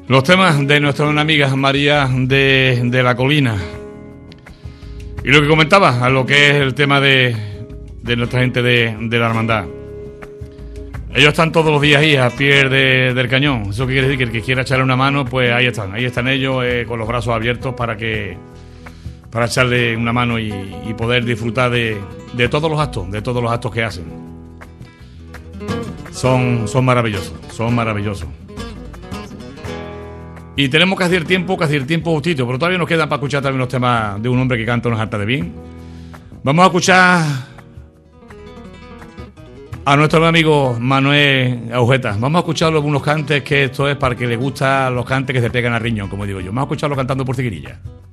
Los temas de nuestra amiga María de la Colina. Y lo que comentaba, a lo que es el tema de nuestra gente de la hermandad. Ellos están todos los días ahí a pie del cañón. Eso quiere decir que el que quiera echarle una mano, pues ahí están ellos con los brazos abiertos para echarle una mano y poder disfrutar de todos los actos que hacen. Son maravillosos. Y tenemos que hacer tiempo justito, pero todavía nos quedan para escuchar también los temas de un hombre que canta unos hartas de bien. Vamos a escuchar a nuestro amigo Manuel Agujeta. Vamos a escuchar algunos cantes, que esto es para que le gustan los cantes que se pegan a riñón, como digo yo. Vamos a escucharlo cantando por Ciguirilla.